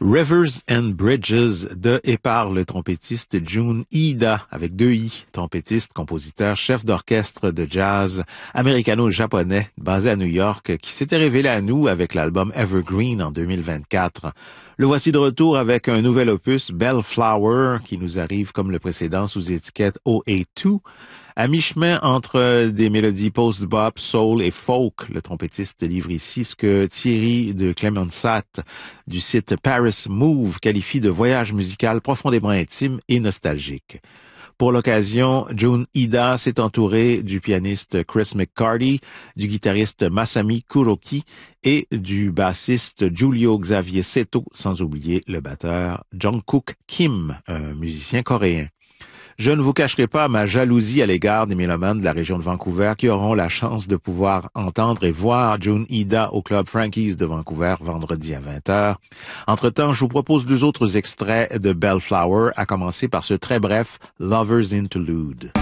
Rivers and Bridges de et par le trompettiste Jun Iida, avec 2 I, trompettiste, compositeur, chef d'orchestre de jazz américano-japonais basé à New York, qui s'était révélé à nous avec l'album Evergreen en 2024. Le voici de retour avec un nouvel opus, Bellflower, qui nous arrive comme le précédent sous étiquette OA2. À mi-chemin entre des mélodies post-bop, soul et folk, le trompettiste livre ici ce que Thierry de Clemensat du site Paris Move qualifie de voyage musical profondément intime et nostalgique. Pour l'occasion, Jun Iida s'est entouré du pianiste Chris McCarty, du guitariste Masami Kuroki et du bassiste Giulio Xavier Seto, sans oublier le batteur Jungkook Kim, un musicien coréen. Je ne vous cacherai pas ma jalousie à l'égard des mélomanes de la région de Vancouver qui auront la chance de pouvoir entendre et voir Jun Iida au Club Frankie's de Vancouver vendredi à 20h. Entre-temps, je vous propose 2 autres extraits de Bellflower, à commencer par ce très bref Lover's Interlude.